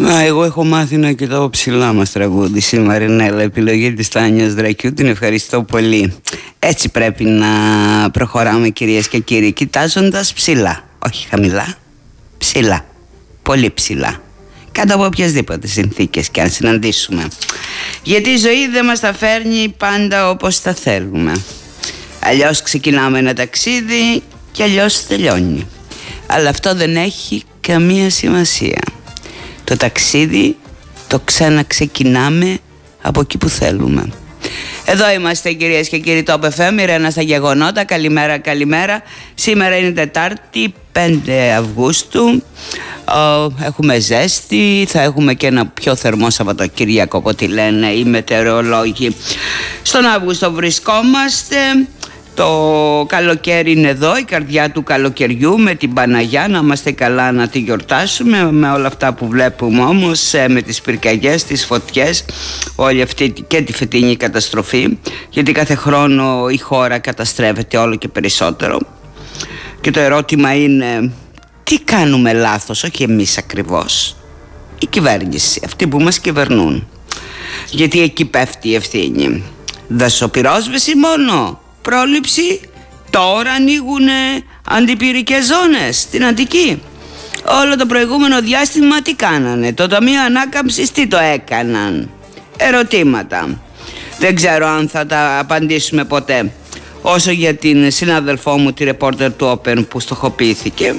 Εγώ έχω μάθει να κοιτάω ψηλά μας τραγούδι η Μαρινέλα, επιλογή της Τάνιας Δρακιού, την ευχαριστώ πολύ. Έτσι πρέπει να προχωράμε, κυρίες και κύριοι, κοιτάζοντας ψηλά, όχι χαμηλά, ψηλά, πολύ ψηλά, κάτω από οποιασδήποτε συνθήκες και αν συναντήσουμε, γιατί η ζωή δεν μας τα φέρνει πάντα όπως τα θέλουμε. Αλλιώς ξεκινάμε ένα ταξίδι και αλλιώς τελειώνει, αλλά αυτό δεν έχει καμία σημασία. Το ταξίδι το ξαναξεκινάμε από εκεί που θέλουμε. Εδώ είμαστε, κυρίες και κύριοι, το FM, η Ρένα στα γεγονότα. Καλημέρα, καλημέρα. Σήμερα είναι Τετάρτη, 5 Αυγούστου. Έχουμε ζέστη, θα έχουμε και ένα πιο θερμό Σαββατοκύριακο, από ό,τι λένε οι μετεωρολόγοι. Στον Αύγουστο βρισκόμαστε. Το καλοκαίρι είναι εδώ, η καρδιά του καλοκαιριού, με την Παναγιά, να είμαστε καλά να τη γιορτάσουμε, με όλα αυτά που βλέπουμε όμως, με τις πυρκαγιές, τις φωτιές, όλη αυτή και τη φετινή καταστροφή, γιατί κάθε χρόνο η χώρα καταστρέφεται όλο και περισσότερο. Και το ερώτημα είναι, τι κάνουμε λάθος, όχι εμείς ακριβώς, η κυβέρνηση, αυτοί που μας κυβερνούν, γιατί εκεί πέφτει η ευθύνη. Δασοπυρόσβεση μόνο, πρόληψη, τώρα ανοίγουν αντιπυρικές ζώνες στην Αττική. Όλο το προηγούμενο διάστημα τι κάνανε, το Ταμείο Ανάκαμψης τι το έκαναν? Ερωτήματα. Δεν ξέρω αν θα τα απαντήσουμε ποτέ. Όσο για την συνάδελφό μου, τη ρεπόρτερ του Open, που στοχοποιήθηκε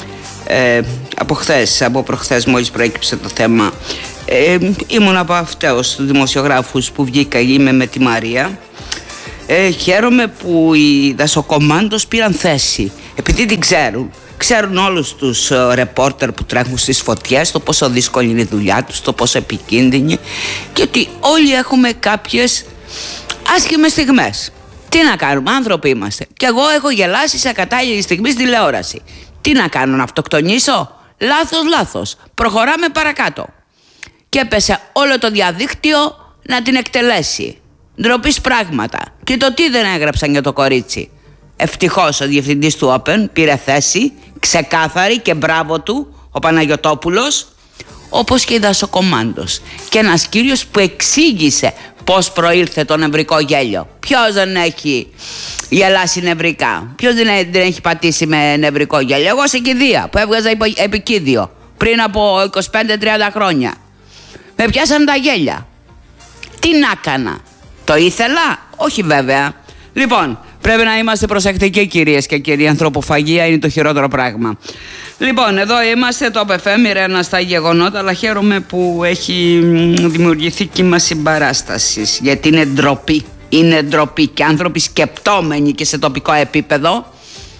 από προχθές μόλις προέκυψε το θέμα, ήμουν από αυτούς τους δημοσιογράφους που βγήκα, είμαι με τη Μαρία. Χαίρομαι που οι δασοκομάντος πήραν θέση, επειδή την ξέρουν όλους τους ρεπόρτερ που τρέχουν στις φωτιές, το πόσο δύσκολη είναι η δουλειά τους, το πόσο επικίνδυνη, και ότι όλοι έχουμε κάποιες άσχημες στιγμές. Τι να κάνουμε, άνθρωποι είμαστε. Και εγώ έχω γελάσει σε ακατάλληλη στιγμή στη τηλεόραση. Τι να κάνω, να αυτοκτονήσω? Λάθος, προχωράμε παρακάτω. Και έπεσε όλο το διαδίκτυο να την εκτελέσει. Ντροπής πράγματα. Και το τι δεν έγραψαν για το κορίτσι. Ευτυχώς ο διευθυντής του Open πήρε θέση, ξεκάθαρη, και μπράβο του, ο Παναγιωτόπουλος, όπως και η δασοκομάντος. Και ένας κύριος που εξήγησε πώς προήλθε το νευρικό γέλιο. Ποιος δεν έχει γελάσει νευρικά? Ποιος δεν έχει πατήσει με νευρικό γέλιο? Εγώ σε κηδεία που έβγαζα επικίδιο πριν από 25-30 χρόνια. Με πιάσαν τα γέλια. Τι να έκανα? Το ήθελα? Όχι βέβαια. Λοιπόν, πρέπει να είμαστε προσεκτικοί, κυρίες και κύριοι. Η ανθρωποφαγία είναι το χειρότερο πράγμα. Λοιπόν, εδώ είμαστε, το FM, η Ρένα στα γεγονότα, αλλά χαίρομαι που έχει δημιουργηθεί κύμα συμπαράστασης, γιατί είναι ντροπή. Είναι ντροπή και άνθρωποι σκεπτόμενοι και σε τοπικό επίπεδο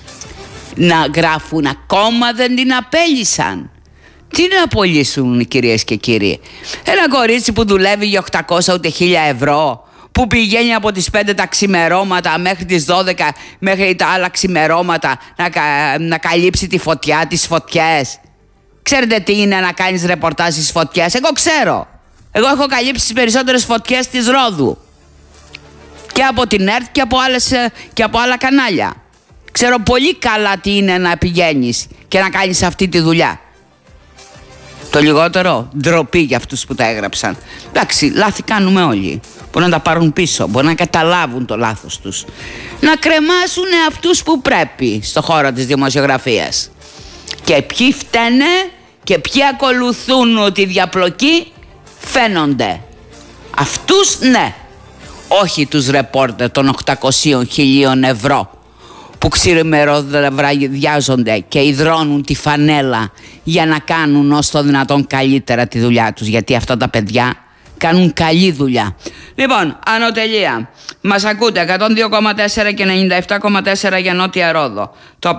να γράφουν ακόμα δεν την απέλυσαν. Τι να απολύσουν, κυρίες και κύριοι? Ένα κορίτσι που δουλεύει για 800 ούτε 1000 ευρώ, που πηγαίνει από τις 5 τα ξημερώματα μέχρι τις 12, μέχρι τα άλλα ξημερώματα να καλύψει τη φωτιά, τις φωτιές. Ξέρετε τι είναι να κάνεις ρεπορτάζ στις φωτιές? Εγώ ξέρω. Εγώ έχω καλύψει τις περισσότερες φωτιές της Ρόδου, και από την ΕΡΤ και από άλλα κανάλια. Ξέρω πολύ καλά τι είναι να πηγαίνεις και να κάνεις αυτή τη δουλειά. Το λιγότερο, ντροπή για αυτούς που τα έγραψαν. Εντάξει, λάθη κάνουμε όλοι. Μπορεί να τα πάρουν πίσω, μπορεί να καταλάβουν το λάθος τους. Να κρεμάσουν αυτούς που πρέπει στο χώρο της δημοσιογραφίας. Και ποιοι φταίνε και ποιοι ακολουθούν τη διαπλοκή φαίνονται. Αυτούς ναι. Όχι τους ρεπόρτερ των 800.000 ευρώ που ξημεροβραδιάζονται και υδρώνουν τη φανέλα για να κάνουν όσο το δυνατόν καλύτερα τη δουλειά τους, γιατί αυτά τα παιδιά κάνουν καλή δουλειά. Λοιπόν, ανωτελεία. Μας ακούτε 102,4 και 97,4 για Νότια Ρόδο.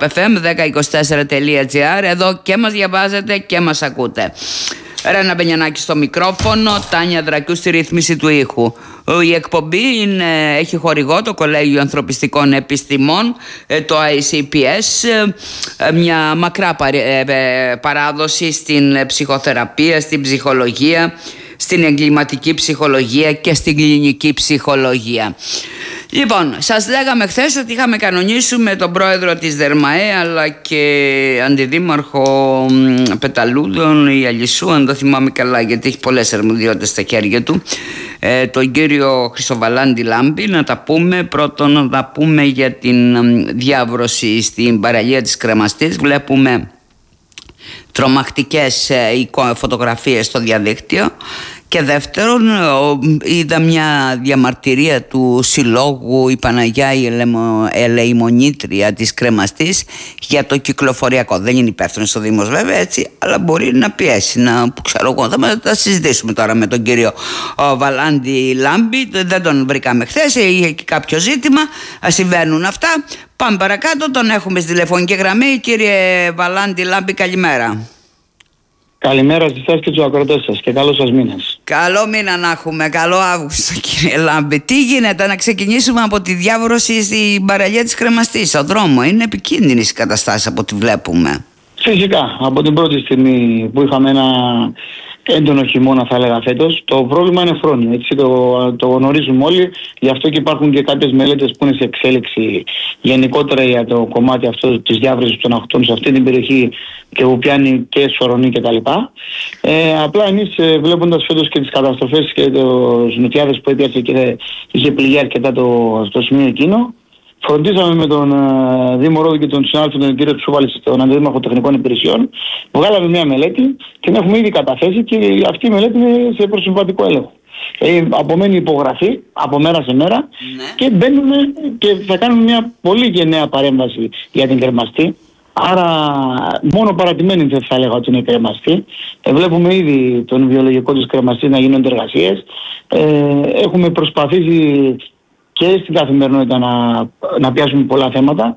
topfm1024.gr. Εδώ και μας διαβάζετε και μας ακούτε. Ρένα Μπενιανάκη στο μικρόφωνο, Τάνια Δρακιού στη ρύθμιση του ήχου. Η εκπομπή έχει χορηγό το Κολέγιο Ανθρωπιστικών Επιστημών, το ICPS, μια μακρά παράδοση στην ψυχοθεραπεία, στην ψυχολογία, στην εγκληματική ψυχολογία και στην κλινική ψυχολογία. Λοιπόν, σας λέγαμε χθες ότι είχαμε κανονίσει με τον πρόεδρο της ΔΕΡΜΑΕ αλλά και αντιδήμαρχο Πεταλούδων ή Αλυσού, αν το θυμάμαι καλά, γιατί έχει πολλές αρμοδιότητες στα χέρια του, τον κύριο Χρυσοβαλάντη Λάμπη, να τα πούμε. Πρώτον, να τα πούμε για την διάβρωση στην παραλία της Κρεμαστής. Βλέπουμε τρομακτικές φωτογραφίες στο διαδίκτυο. Και δεύτερον, είδα μια διαμαρτυρία του συλλόγου η Παναγιά η Ελεημονήτρια της Κρεμαστής για το κυκλοφοριακό. Δεν είναι υπεύθυνο στο Δήμος βέβαια, έτσι, αλλά μπορεί να πιέσει, ξέρω εγώ, θα τα συζητήσουμε τώρα με τον κύριο Βαλάντη Λάμπη. Δεν τον βρήκαμε χθες, είχε και κάποιο ζήτημα, συμβαίνουν αυτά. Πάμε παρακάτω, τον έχουμε στη τηλεφωνική γραμμή. Κύριε Βαλάντη Λάμπη, καλημέρα. Καλημέρα σε εσάς και τους ακροατές σας και καλό σας μήνας. Καλό μήνα να έχουμε, καλό Αύγουστο κύριε Λάμπη. Τι γίνεται, να ξεκινήσουμε από τη διάβρωση στην παραλία της Κρεμαστής, στον δρόμο? Είναι επικίνδυνες οι καταστάσεις από ό,τι βλέπουμε. Φυσικά, από την πρώτη στιγμή που είχαμε ένα έντονο χειμώνα, θα έλεγα φέτος, το πρόβλημα είναι χρόνιο. Έτσι το γνωρίζουμε όλοι. Γι' αυτό και υπάρχουν και κάποιες μελέτες που είναι σε εξέλιξη γενικότερα για το κομμάτι αυτό της διάβρωσης των αχτών σε αυτή την περιοχή και που πιάνει και Σορονή κτλ. Απλά εμείς βλέποντας φέτος και τις καταστροφές και τους νοτιάδες που έπιασε και είχε πληγεί αρκετά το σημείο εκείνο, φροντίσαμε με τον Δήμο Ρόδου και τον συνάδελφο τον κύριο Τσούβαλη, τον Αντιδήμαρχο Τεχνικών Υπηρεσιών, βγάλαμε μια μελέτη, την έχουμε ήδη καταθέσει και αυτή η μελέτη είναι σε προσυμβατικό έλεγχο. Απομένει υπογραφή από μέρα σε μέρα, ναι. Και μπαίνουμε και θα κάνουμε μια πολύ γενναία παρέμβαση για την Κρεμαστή. Άρα μόνο παρατημένη θα έλεγα ότι είναι Κρεμαστή. Βλέπουμε ήδη τον βιολογικό της Κρεμαστή να γίνονται εργασίες. Έχουμε προσπαθήσει και στην καθημερινότητα να πιάσουμε πολλά θέματα.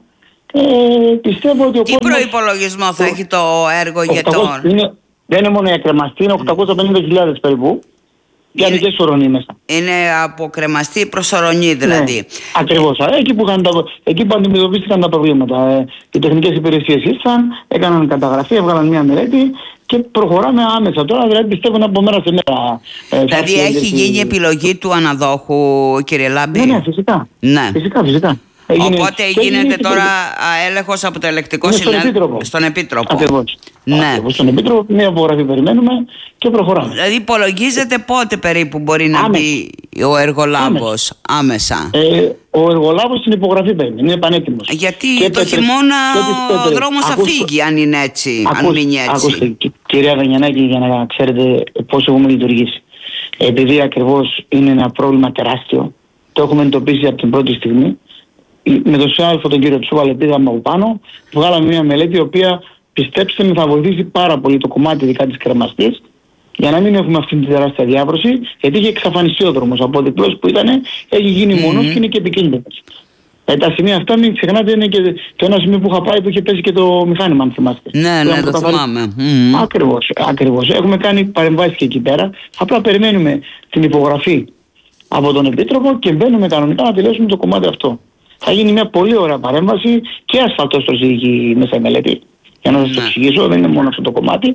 Πιστεύω ότι τι προϋπολογισμό θα έχει το έργο για το... Δεν είναι μόνο η Κρεμαστή, είναι 850.000 περίπου. Πιάνει και Σορονή μέσα. Είναι από Κρεμαστή προς Σορονή δηλαδή. Ναι, ακριβώς. Εκεί που αντιμετωπίστηκαν τα προβλήματα. Οι τεχνικές υπηρεσίες ήρθαν, έκαναν καταγραφή, έβγαλαν μια μελέτη και προχωράμε άμεσα. Τώρα δηλαδή πιστεύω από μέρα σε μέρα. Δηλαδή έχει γίνει επιλογή του αναδόχου, κύριε Λάμπη? Ναι, φυσικά. Ναι. Φυσικά. Οπότε γίνεται τώρα έλεγχος από το ελεκτικό συνέδριο στον Επίτροπο. Ακριβώς. Ναι. Ακριβώς στον Επίτροπο, μια απογραφή περιμένουμε και προχωράμε. Δηλαδή υπολογίζεται πότε περίπου μπορεί να μπει ο εργολάβος άμεσα? Ο εργολάβος στην υπογραφή περιμένει, είναι πανέτοιμος. Γιατί το χειμώνα ο δρόμος θα φύγει αν είναι έτσι, αν μείνει έτσι. Ακούστε, κυρία Βενιανάκη, για να ξέρετε πώς έχουμε λειτουργήσει. Επειδή ακριβώς είναι ένα πρόβλημα τεράστιο, το έχουμε εντοπίσει από την πρώτη στιγμή. Με τον συνάδελφο τον κύριο Τσούβαλη πήγαμε από πάνω, βγάλαμε μια μελέτη η οποία, πιστέψτε με, θα βοηθήσει πάρα πολύ το κομμάτι ειδικά της Κρεμαστής για να μην έχουμε αυτή τη τεράστια διάβρωση, γιατί είχε εξαφανιστεί ο δρόμος. Από διπλός που ήταν έχει γίνει μονός και είναι και επικίνδυνος. Τα σημεία αυτά μην ξεχνάτε, είναι και το ένα σημείο που είχα πάει που είχε πέσει και το μηχάνημα, αν θυμάστε. Ναι, το θυμάμαι. Ακριβώς. Έχουμε κάνει παρεμβάσεις και εκεί πέρα. Απλά περιμένουμε την υπογραφή από τον Επίτροπο και μπαίνουμε κανονικά να τελειώσουμε το κομμάτι αυτό. Θα γίνει μια πολύ ωραία παρέμβαση και ασφαλτόστρωση έχει μέσα η μελέτη. Για να σας το εξηγήσω, δεν είναι μόνο αυτό το κομμάτι.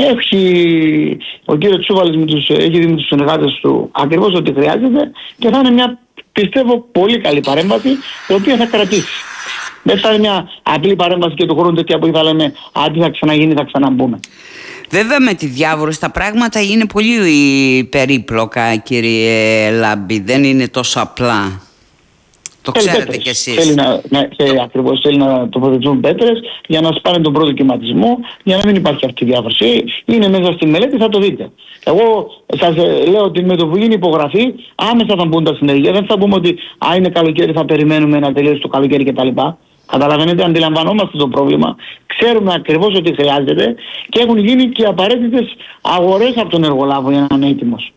Ο κύριος Τσούβαλης έχει δει με τους συνεργάτες του ακριβώς ό,τι χρειάζεται και θα είναι μια, πιστεύω, πολύ καλή παρέμβαση η οποία θα κρατήσει. Δεν θα είναι μια απλή παρέμβαση και του χρόνου τέτοια που θα λέμε αντί θα ξαναγίνει, θα ξαναμπούμε. Βέβαια με τη διάβρωση τα πράγματα είναι πολύ περίπλοκα, κύριε Λάμπη, δεν είναι τόσο απλά. Το ξέρετε κι εσείς. Θέλει να τοποθετηθούν πέτρες για να σπάνε τον πρώτο κυματισμό, για να μην υπάρχει αυτή η διάβρωση. Είναι μέσα στη μελέτη, θα το δείτε. Εγώ σας λέω ότι με το που γίνει υπογραφή, άμεσα θα μπουν τα συνεργεία. Δεν θα πούμε ότι είναι καλοκαίρι, θα περιμένουμε να τελειώσει το καλοκαίρι κτλ. Καταλαβαίνετε, αντιλαμβανόμαστε το πρόβλημα. Ξέρουμε ακριβώς ότι χρειάζεται και έχουν γίνει και απαραίτητες αγορές από τον εργολάβο για να είναι έτοιμος.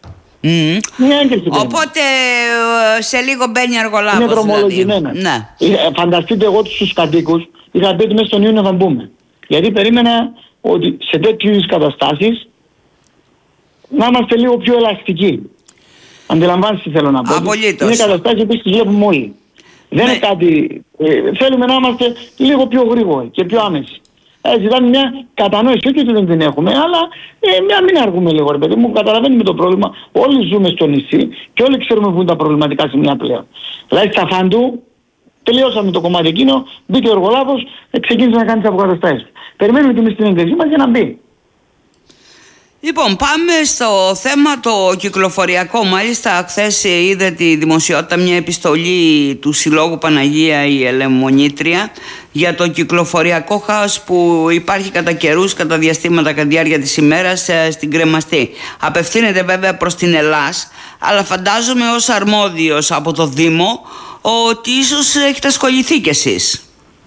Οπότε σε λίγο μπαίνει εργολάβος. Είναι δρομολογημένα. Ναι. Φανταστείτε, εγώ τους κατοίκους είχα πει ότι μέσα στον Ιούνιο θα μπούμε. Γιατί περίμενα ότι σε τέτοιου καταστάσεις να είμαστε λίγο πιο ελαστικοί. Αντιλαμβάνεστε τι θέλω να πω. Απολύτως. Είναι καταστάσεις που τις βλέπουμε όλοι. Δεν είναι κάτι... θέλουμε να είμαστε λίγο πιο γρήγοροι και πιο άμεση. Ζητάμε μια κατανόηση, όχι ότι δεν την έχουμε, αλλά μην αργούμε λίγο, ρε παιδί μου. Καταλαβαίνουμε το πρόβλημα. Όλοι ζούμε στο νησί και όλοι ξέρουμε που είναι τα προβληματικά σημεία πλέον. Δηλαδή, στα Φαντού, τελειώσαμε το κομμάτι εκείνο, μπήκε ο εργολάβος, ξεκίνησε να κάνει τις αποκαταστάσεις. Περιμένουμε και εμείς την έγκρισή μας για να μπει. Λοιπόν, πάμε στο θέμα το κυκλοφοριακό. Μάλιστα, χθες είδε τη δημοσιότητα μια επιστολή του Συλλόγου Παναγία η Ελεημονήτρια για το κυκλοφοριακό χάος που υπάρχει κατά καιρούς, κατά διαστήματα, κατά τη διάρκεια της ημέρας στην Κρεμαστή. Απευθύνεται βέβαια προς την Ελλάς, αλλά φαντάζομαι ως αρμόδιος από το Δήμο ότι ίσως έχετε ασχοληθεί κι εσείς.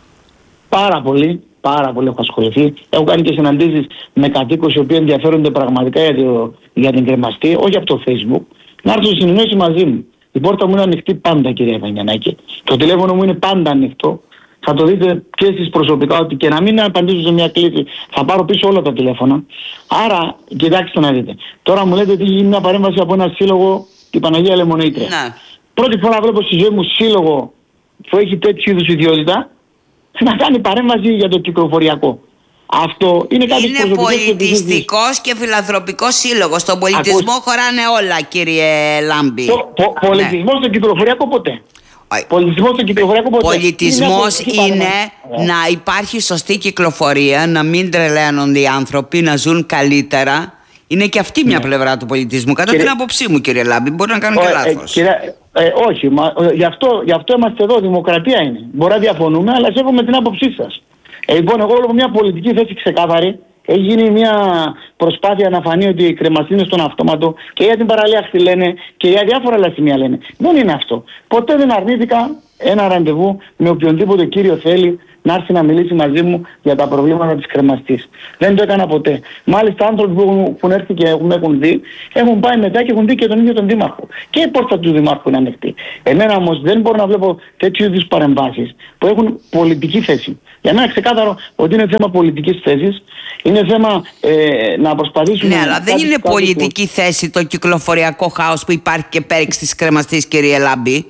Πάρα πολύ έχω ασχοληθεί. Έχω κάνει και συναντήσεις με κατοίκους οι οποίοι ενδιαφέρονται πραγματικά για την Κρεμαστή, όχι από το Facebook. Να έρθουν στη συνεννόηση μαζί μου. Η πόρτα μου είναι ανοιχτή πάντα, κυρία Βαγγιανάκη. Το τηλέφωνο μου είναι πάντα ανοιχτό. Θα το δείτε και εσείς προσωπικά ότι και να μην απαντήσω σε μια κλήση, θα πάρω πίσω όλα τα τηλέφωνα. Άρα, κοιτάξτε να δείτε. Τώρα μου λέτε ότι έχει γίνει μια παρέμβαση από ένα σύλλογο, την Παναγία Ελεημονήτρια. Ναι. Πρώτη φορά βλέπω στη ζωή μου σύλλογο που έχει τέτοιου είδους ιδιότητα να κάνει παρέμβαση για το κυκλοφοριακό. Αυτό είναι κάτι που είναι πολιτιστικός και φιλανθρωπικός σύλλογος. Στον πολιτισμό χωράνε όλα, κύριε Λάμπη. Πολιτισμός στο κυκλοφοριακό ποτέ. Πολιτισμός στο κυκλοφοριακό ποτέ. Πολιτισμός είναι να υπάρχει σωστή κυκλοφορία, να μην τρελαίνονται οι άνθρωποι, να ζουν καλύτερα. Είναι και αυτή μια πλευρά του πολιτισμού. Κατά την άποψή μου, κύριε Λάμπη, μπορεί να κάνω και λάθος. Όχι, γι' αυτό είμαστε εδώ. Δημοκρατία είναι. Μπορεί να διαφωνούμε, αλλά σέβομαι την άποψή σας. Λοιπόν, εγώ βλέπω μια πολιτική θέση ξεκάθαρη. Έχει γίνει μια προσπάθεια να φανεί ότι η Κρεμαστή είναι στον αυτόματο και για την παραλία λένε και για διάφορα άλλα σημεία λένε. Δεν είναι αυτό. Ποτέ δεν αρνήθηκα ένα ραντεβού με οποιονδήποτε κύριο θέλει να έρθει να μιλήσει μαζί μου για τα προβλήματα της Κρεμαστής. Δεν το έκανα ποτέ. Μάλιστα, άνθρωποι που έχουν έρθει και με έχουν δει, έχουν πάει μετά και έχουν δει και τον ίδιο τον Δήμαρχο. Και η πόρτα του Δημάρχου είναι ανοιχτή. Εμένα όμως δεν μπορώ να βλέπω τέτοιου είδους παρεμβάσεις που έχουν πολιτική θέση. Για μένα ξεκάθαρο ότι είναι θέμα πολιτικής θέσης. Είναι θέμα να προσπαθήσουμε. Ναι, αλλά δεν είναι πολιτική θέση το κυκλοφοριακό χάος που υπάρχει και πέριξ της Κρεμαστής, κύριε Λάμπη.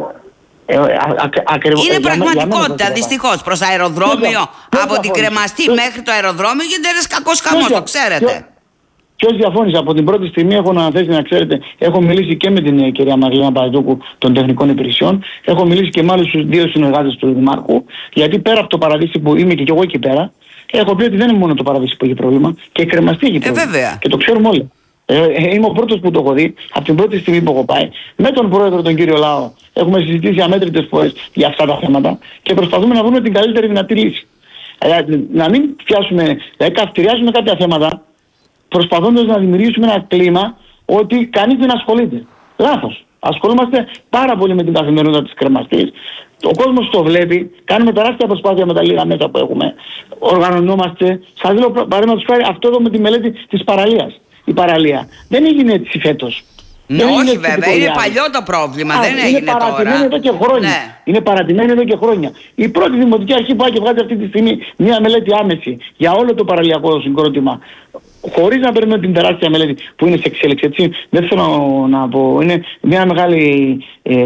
Είναι πραγματικότητα, δυστυχώς. Προς αεροδρόμιο, από την Κρεμαστή μέχρι το αεροδρόμιο γίνεται ένας κακός χαμός, το ξέρετε. Ποιος διαφώνησε? Από την πρώτη στιγμή έχω αναθέσει, να ξέρετε, έχω μιλήσει και με την κυρία Μαριλένα Παπαδούκου των τεχνικών υπηρεσιών, έχω μιλήσει και με άλλους 2 συνεργάτες του Δημάρχου, γιατί πέρα από το Παραδείσι που είμαι και εγώ εκεί πέρα, έχω πει ότι δεν είναι μόνο το Παραδείσι που έχει πρόβλημα, και η Κρεμαστή έχει πρόβλημα. Βέβαια. Και το ξέρουμε όλοι. Είμαι ο πρώτος που το έχω δει, από την πρώτη στιγμή που έχω πάει, με τον πρόεδρο τον κύριο Λάο. Έχουμε συζητήσει αμέτρητες φορές για αυτά τα θέματα και προσπαθούμε να βρούμε την καλύτερη δυνατή λύση. Να μην πιάσουμε, δηλαδή καυτηριάζουμε κάποια θέματα, προσπαθώντας να δημιουργήσουμε ένα κλίμα ότι κανείς δεν ασχολείται. Λάθος. Ασχολούμαστε πάρα πολύ με την καθημερινότητα της Κρεμαστής. Ο κόσμος το βλέπει, κάνουμε τεράστια προσπάθεια με τα λίγα μέσα που έχουμε. Οργανωνόμαστε. Σας λέω παραδείγματος χάρη αυτό εδώ με τη μελέτη της παραλίας. Η παραλία δεν έγινε έτσι φέτος. Ναι, όχι βέβαια, είναι παλιό το πρόβλημα, δεν έγινε τώρα. Είναι παρατημένη εδώ και χρόνια. Ναι. Είναι παρατημένη εδώ και χρόνια. Η πρώτη δημοτική αρχή πάει και βγάζει αυτή τη στιγμή μια μελέτη άμεση για όλο το παραλιακό συγκρότημα. Χωρίς να παίρνουμε την τεράστια μελέτη που είναι σε εξέλιξη, έτσι, δεν θέλω να πω, είναι μια μεγάλη,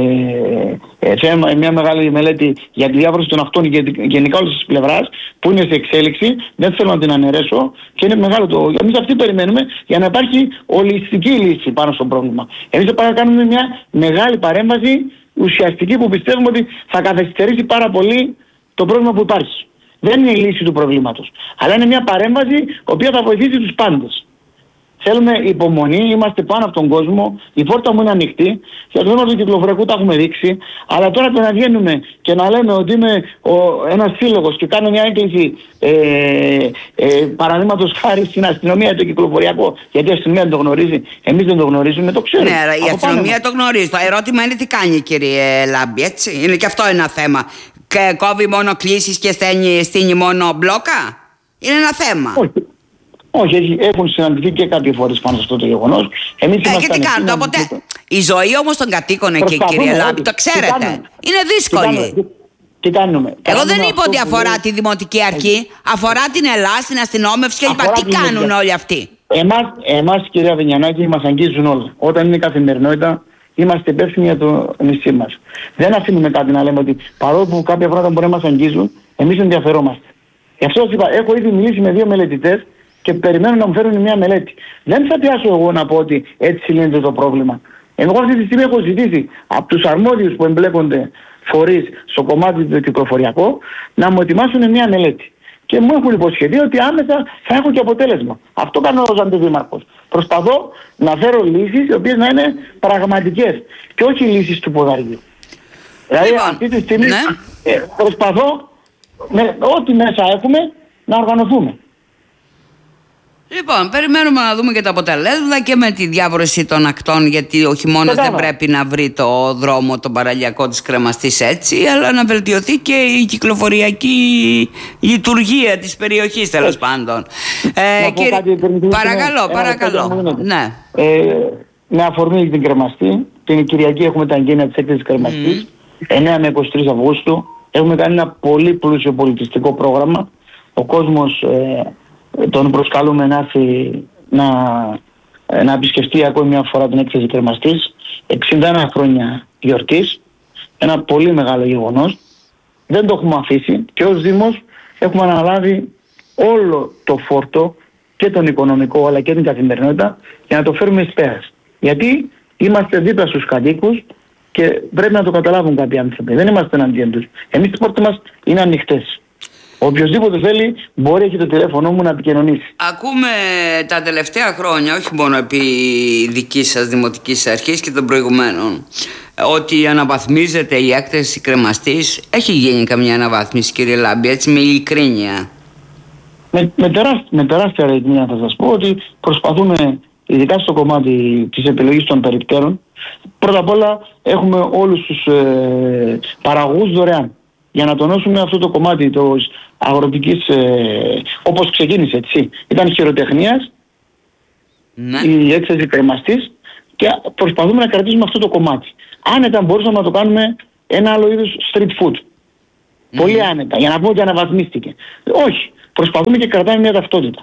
μια μεγάλη μελέτη για τη διάβρωση των ακτών γενικά όλης της πλευράς που είναι σε εξέλιξη, δεν θέλω να την αναιρέσω και είναι μεγάλο το. Εμείς αυτή περιμένουμε για να υπάρχει ολιστική λύση πάνω στο πρόβλημα. Εμείς θα πάμε να κάνουμε μια μεγάλη παρέμβαση ουσιαστική που πιστεύουμε ότι θα καθυστερήσει πάρα πολύ το πρόβλημα που υπάρχει. Δεν είναι η λύση του προβλήματος, αλλά είναι μια παρέμβαση η οποία θα βοηθήσει τους πάντες. Θέλουμε υπομονή, είμαστε πάνω από τον κόσμο, η πόρτα μου είναι ανοιχτή, για το θέμα του κυκλοφοριακού τα έχουμε δείξει, αλλά τώρα το να βγαίνουμε και να λέμε ότι είμαι ένας σύλλογος και κάνω μια έκκληση παραδείγματος χάρη στην αστυνομία το κυκλοφοριακό, γιατί η αστυνομία δεν το γνωρίζει, εμείς δεν το γνωρίζουμε, το ξέρουμε. Ναι, αλλά η αστυνομία το γνωρίζει. Το ερώτημα είναι τι κάνει, κύριε Λάμπη, έτσι. Είναι και αυτό ένα θέμα. Κόβει μόνο κλήσεις και στείνει μόνο μπλόκα. Είναι ένα θέμα. Όχι, έχουν συναντηθεί και κάποιες φορές πάνω σε αυτό το γεγονός. Και τι κάνουν, οπότε η ζωή όμως των κατοίκων εκεί, κύριε Λάμπη, το ξέρετε, είναι δύσκολη. Τι κάνουμε? Εγώ δεν είπα ότι αφορά τη Δημοτική Αρχή, αφορά την Ελλάδα, την αστυνόμευση κλπ. Τι κάνουν όλοι αυτοί? Εμάς, κυρία Βαγγιανάκη, μας αγγίζουν όλα. Όταν είναι καθημερινότητα, είμαστε υπεύθυνοι για το νησί μας. Δεν αφήνουμε κάτι να λέμε ότι παρόλο που κάποια πράγματα μπορεί να μας αγγίζουν, εμείς ενδιαφερόμαστε. Γι' αυτό σας είπα, έχω ήδη μιλήσει με 2 μελετητές και περιμένω να μου φέρουν μια μελέτη. Δεν θα πιάσω εγώ να πω ότι έτσι λύνεται το πρόβλημα. Εγώ αυτή τη στιγμή έχω ζητήσει από τους αρμόδιους που εμπλέκονται φορείς στο κομμάτι του κυκλοφοριακό να μου ετοιμάσουν μια μελέτη. Και μου έχουν υποσχεθεί ότι άμεσα θα έχω και αποτέλεσμα. Αυτό κάνω ως αντιδήμαρχος. Προσπαθώ να φέρω λύσεις οι οποίες να είναι πραγματικές και όχι λύσεις του ποδαριού. Δηλαδή αυτή τη στιγμή προσπαθώ με ό,τι μέσα έχουμε να οργανωθούμε. Λοιπόν, περιμένουμε να δούμε και τα αποτελέσματα και με τη διάβρωση των ακτών, γιατί ο χειμώνας δεν πρέπει να βρει το δρόμο, τον παραλιακό της κρεμαστής έτσι, αλλά να βελτιωθεί και η κυκλοφοριακή λειτουργία της περιοχής, τέλος πάντων. Παρακαλώ. Ναι. Με αφορμή την κρεμαστή, την Κυριακή έχουμε τα εγγένεια της έκθεσης κρεμαστής, 9 με 23 Αυγούστου. Έχουμε κάνει ένα πολύ πλούσιο πολιτιστικό πρόγραμμα. Ο κόσμος τον προσκαλούμε να έρθει να επισκεφτεί ακόμη μια φορά την έκθεση κρεμαστής. 61 χρόνια γιορτής, ένα πολύ μεγάλο γεγονός. Δεν το έχουμε αφήσει και ως Δήμος έχουμε αναλάβει όλο το φόρτο και τον οικονομικό αλλά και την καθημερινότητα για να το φέρουμε εις πέρας. Γιατί είμαστε δίπλα στους κατοίκους και πρέπει να το καταλάβουν κάποιοι άνθρωποι. Δεν είμαστε εναντίον τους. Εμείς τις πόρτες μας είναι ανοιχτές. Οποιοςδήποτε θέλει μπορεί, έχει το τηλέφωνο μου να επικοινωνήσει. Ακούμε τα τελευταία χρόνια, όχι μόνο επί δικής σας δημοτικής αρχής και των προηγουμένων, ότι αναβαθμίζεται η έκθεση κρεμαστής. Έχει γίνει καμιά αναβάθμιση, κύριε Λάμπη, έτσι με ειλικρίνεια? Με τεράστια ρεημία θα σας πω ότι προσπαθούμε, ειδικά στο κομμάτι της επιλογής των περιπτέρων, πρώτα απ' όλα έχουμε όλους τους παραγωγούς δωρεάν. Για να τονώσουμε αυτό το κομμάτι της αγροτικής, όπως ξεκίνησε, έτσι. Ήταν χειροτεχνίας, η έκθεση κρεμαστής και προσπαθούμε να κρατήσουμε αυτό το κομμάτι. Άνετα μπορούσαμε να το κάνουμε ένα άλλο είδος street food. Πολύ άνετα, για να πω ότι αναβαθμίστηκε. Όχι, προσπαθούμε και κρατάμε μια ταυτότητα.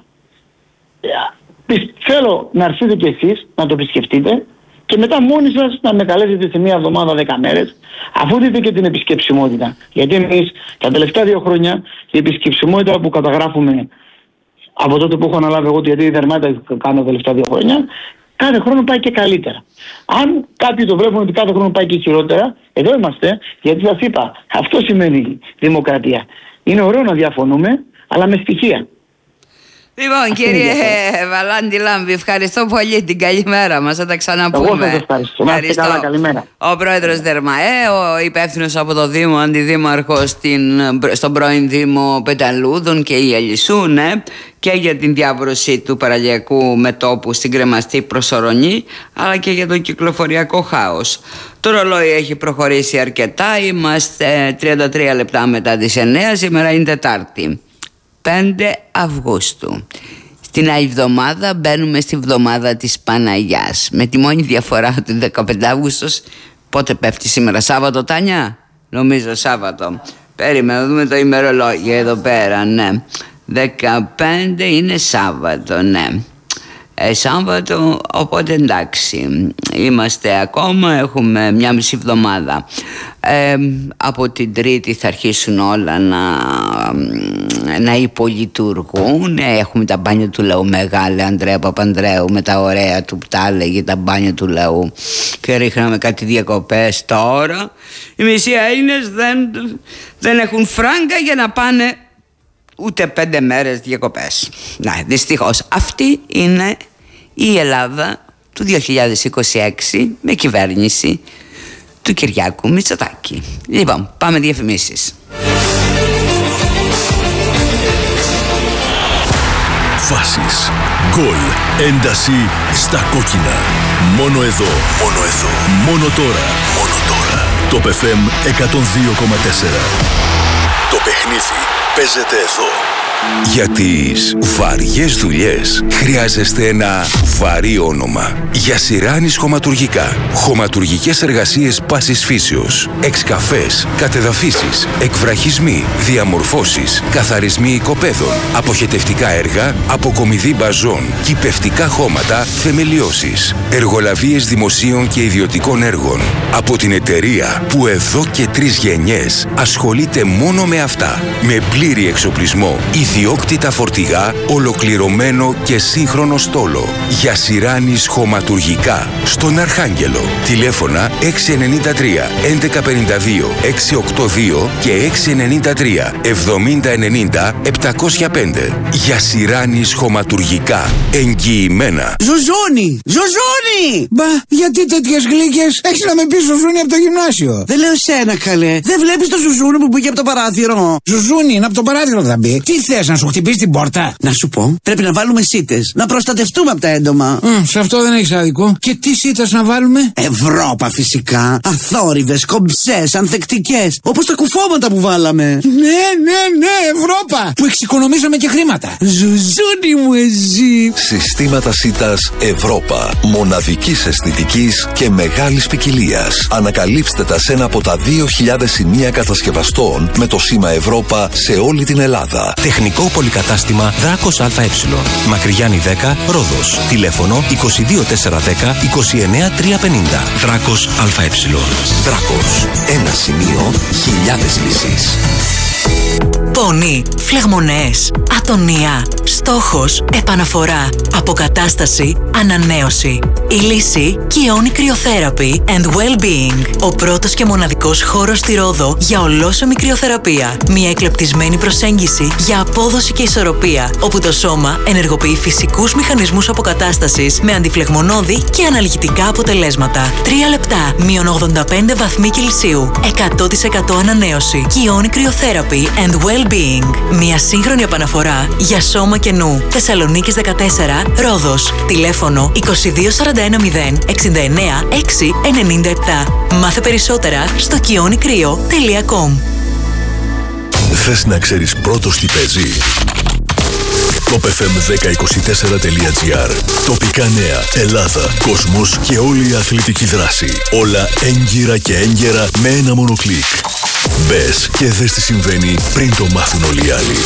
Θέλω να έρθετε κι εσείς να το επισκεφτείτε και μετά μόνοι σας να με καλέσετε σε μια εβδομάδα 10 μέρες, αφού δείτε και την επισκεψιμότητα. Γιατί εμείς τα τελευταία 2 χρόνια η επισκεψιμότητα που καταγράφουμε από τότε που έχω αναλάβει εγώ, γιατί δερμάτα κάνω τα τελευταία 2 χρόνια, κάθε χρόνο πάει και καλύτερα. Αν κάποιοι το βλέπουν ότι κάθε χρόνο πάει και χειρότερα, εδώ είμαστε, γιατί σας είπα, αυτό σημαίνει δημοκρατία. Είναι ωραίο να διαφωνούμε, αλλά με στοιχεία. Λοιπόν, κύριε Βαλάντη Λάμπη, ευχαριστώ πολύ. Την καλημέρα μας, θα τα ξαναπούμε. Εγώ σας ευχαριστώ. Καλά, καλημέρα. Ο πρόεδρος Δερμαέ, ο υπεύθυνος από το Δήμο, αντιδήμαρχος στον πρώην Δήμο Πεταλούδων και η Ελισσού, ναι, και για την διάβρωση του παραλιακού μετώπου στην κρεμαστή προσωρονή, αλλά και για το κυκλοφοριακό χάος. Το ρολόι έχει προχωρήσει αρκετά, είμαστε 33 λεπτά μετά τις 9, σήμερα είναι Τετάρτη, 5 Αυγούστου. Στην άλλη εβδομάδα μπαίνουμε στη βδομάδα της Παναγιάς, με τη μόνη διαφορά ότι 15 Αυγούστος πότε πέφτει σήμερα? Σάββατο, Τάνια? Νομίζω Σάββατο. Περίμενα να δούμε το ημερολόγιο εδώ πέρα, ναι. 15 είναι Σάββατο, ναι. Σάββατο, οπότε εντάξει, είμαστε ακόμα, έχουμε μια μισή εβδομάδα. Από την Τρίτη θα αρχίσουν όλα να υπολειτουργούν. Έχουμε τα μπάνια του λαού μεγάλα, Ανδρέα Παπανδρέου, με τα ωραία του που τα έλεγε, τα μπάνια του λαού, και ρίχναμε κάτι διακοπές. Τώρα οι μισοί Έλληνες δεν έχουν φράγκα για να πάνε ούτε 5 μέρες διακοπές. Ναι, δυστυχώς αυτή είναι η Ελλάδα του 2026 με κυβέρνηση του Κυριάκου Μητσοτάκη. Λοιπόν, πάμε διαφημίσεις. Φάσεις, γκολ, ένταση στα κόκκινα. Μόνο εδώ, μόνο τώρα. Το FM 102,4. Το παιχνίδι παίζεται εδώ. Για τις βαριές δουλειές χρειάζεστε ένα βαρύ όνομα. Για Σιράνης Χωματουργικά. Χωματουργικές εργασίες πάσης φύσεως. Εξκαφές, κατεδαφίσεις, εκβραχισμοί, διαμορφώσεις, καθαρισμοί οικοπαίδων, αποχετευτικά έργα, αποκομιδή μπαζών, κυπευτικά χώματα, θεμελιώσεις. Εργολαβίες δημοσίων και ιδιωτικών έργων. Από την εταιρεία που εδώ και 3 γενιές ασχολείται μόνο με αυτά. Με πλήρη εξοπλισμό, Ιδιόκτητα φορτηγά, ολοκληρωμένο και σύγχρονο στόλο. Για Σιράνης χωματουργικά. Στον Αρχάγγελο. Τηλέφωνα 693 1152 682 και 693 7090 705. Για Σιράνης χωματουργικά. Εγγυημένα. Ζουζούνι! Ζουζούνι! Μπα, γιατί τέτοιες γλύκες? Έχεις να με πεις Ζουζούνι από το γυμνάσιο. Δεν λέω εσένα, καλέ. Δεν βλέπεις το Ζουζούνι που πήγε από το παράθυρο? Ζουζούνι, είναι από το παράθυρο θα μπει. Τι θες, να σου χτυπήσει την πόρτα? Να σου πω, πρέπει να βάλουμε σίτες. Να προστατευτούμε από τα έντομα. Σε αυτό δεν έχεις άδικο. Και τι σίτες να βάλουμε? Ευρώπα φυσικά. Αθόρυβες, κομψές, ανθεκτικές. Όπως τα κουφώματα που βάλαμε. Ναι, Ευρώπα! Που εξοικονομήσαμε και χρήματα. Ζουζούνι μου εσύ. Συστήματα σίτας Ευρώπα. Μοναδικής αισθητικής και μεγάλης ποικιλίας. Ανακαλύψτε τα σε ένα από τα 2.000 σημεία κατασκευαστών με το σήμα Ευρώπα σε όλη την Ελλάδα. Τεχνικό πολυκατάστημα Δράκος ΑΕ. Μακρυγιάννη 10, Ρόδος. Τηλέφωνο 22410 29350. Δράκος ΑΕ. Δράκος. Ένα σημείο, χιλιάδες λύσεις. Πόνοι, φλεγμονές, ατονία, στόχος, επαναφορά, αποκατάσταση, ανανέωση. Η λύση Kioni Cryotherapy and Well-Being. Ο πρώτος και μοναδικός χώρος στη Ρόδο για ολόσωμη κρυοθεραπεία. Μια εκλεπτισμένη προσέγγιση για απόδοση και ισορροπία, όπου το σώμα ενεργοποιεί φυσικούς μηχανισμούς αποκατάστασης με αντιφλεγμονώδη και αναλγητικά αποτελέσματα. 3 λεπτά, μείον 85 βαθμοί Κελσίου. 100% ανανέωση. Kioni Cryotherapy and Well-Being. Μια σύγχρονη επαναφορά για σώμα και νου. Θεσσαλονίκης 14, Ρόδος. Τηλέφωνο 22410 69 697. Μάθε περισσότερα στο kionicryo.com. Θες να ξέρεις πρώτος τι παίζει? topfm1024.gr. Τοπικά νέα, Ελλάδα, κόσμος και όλη η αθλητική δράση. Όλα έγκυρα και έγκαιρα με ένα μόνο κλικ. Μπες και δες τι συμβαίνει πριν το μάθουν όλοι οι άλλοι.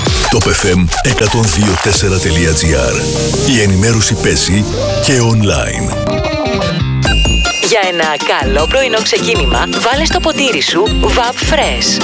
topfm1024.gr. Η ενημέρωση παίζει και online. Για ένα καλό πρωινό ξεκίνημα, βάλε στο ποτήρι σου VAP Fresh.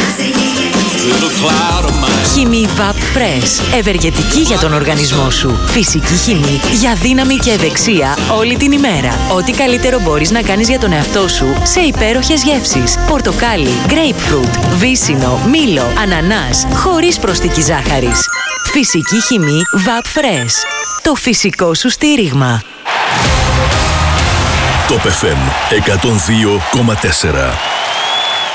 Χυμή VAP Fresh. Ευεργετική για τον οργανισμό σου. Φυσική χυμή για δύναμη και ευεξία όλη την ημέρα. Ό,τι καλύτερο μπορείς να κάνεις για τον εαυτό σου σε υπέροχες γεύσεις. Πορτοκάλι, grapefruit, βύσσινο, μήλο, ανανάς, χωρίς προστική ζάχαρης. Φυσική χυμή VAP Fresh. Το φυσικό σου στήριγμα. Top FM 102,4.